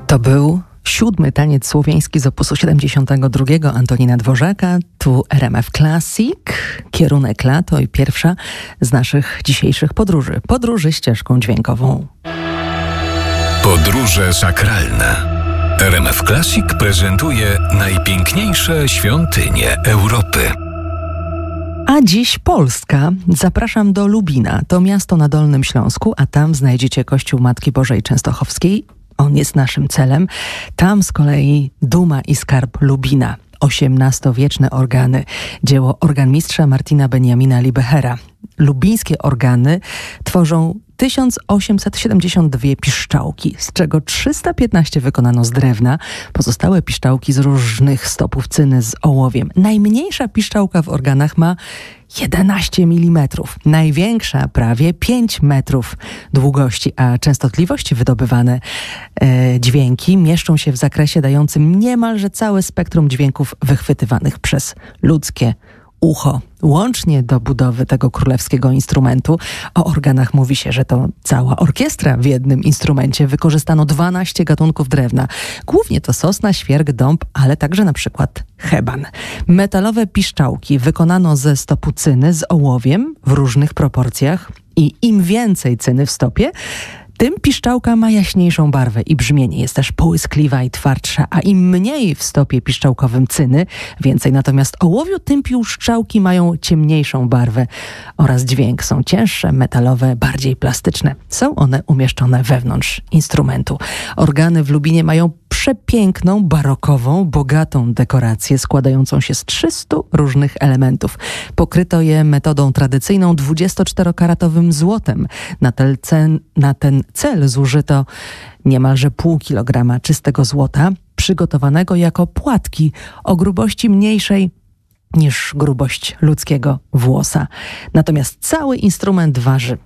To był 7. taniec słowiański z opusu 72 Antonina Dworzaka. Tu RMF Classic, kierunek lato i pierwsza z naszych dzisiejszych podróży. Podróży ścieżką dźwiękową. Podróże sakralne. RMF Classic prezentuje najpiękniejsze świątynie Europy. A dziś Polska. Zapraszam do Lubina. To miasto na Dolnym Śląsku, a tam znajdziecie Kościół Matki Bożej Częstochowskiej. On jest naszym celem. Tam z kolei duma i skarb Lubina. XVIII-wieczne organy. Dzieło organmistrza Martina Beniamina Libechera. Lubińskie organy tworzą 1872 piszczałki, z czego 315 wykonano z drewna, pozostałe piszczałki z różnych stopów cyny z ołowiem. Najmniejsza piszczałka w organach ma 11 mm, największa prawie 5 metrów długości, a częstotliwości wydobywane dźwięki mieszczą się w zakresie dającym niemalże całe spektrum dźwięków wychwytywanych przez ludzkie ucho. Łącznie do budowy tego królewskiego instrumentu, o organach mówi się, że to cała orkiestra w jednym instrumencie, wykorzystano 12 gatunków drewna. Głównie to sosna, świerk, dąb, ale także na przykład heban. Metalowe piszczałki wykonano ze stopu cyny z ołowiem w różnych proporcjach i im więcej cyny w stopie, tym piszczałka ma jaśniejszą barwę i brzmienie jest też połyskliwa i twardsza, a im mniej w stopie piszczałkowym cyny, więcej natomiast ołowiu, tym piszczałki mają ciemniejszą barwę oraz dźwięk są cięższe, metalowe, bardziej plastyczne. Są one umieszczone wewnątrz instrumentu. Organy w Lubinie mają przepiękną, barokową, bogatą dekorację składającą się z 300 różnych elementów. Pokryto je metodą tradycyjną 24-karatowym złotem. Na ten cel zużyto niemalże pół kilograma czystego złota, przygotowanego jako płatki o grubości mniejszej niż grubość ludzkiego włosa. Natomiast cały instrument waży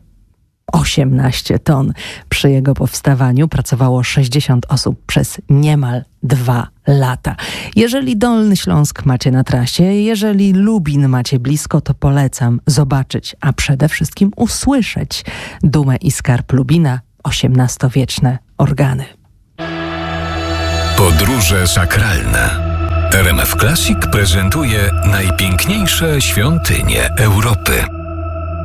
18 ton. Przy jego powstawaniu pracowało 60 osób przez niemal 2 lata. Jeżeli Dolny Śląsk macie na trasie, jeżeli Lubin macie blisko, to polecam zobaczyć, a przede wszystkim usłyszeć dumę i skarb Lubina, XVIII-wieczne organy. Podróże sakralne. RMF Classic prezentuje najpiękniejsze świątynie Europy.